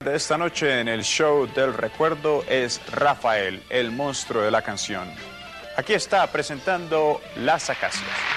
De esta noche en el show del recuerdo es Rafael, el monstruo de la canción. Aquí está presentando Las Acacias.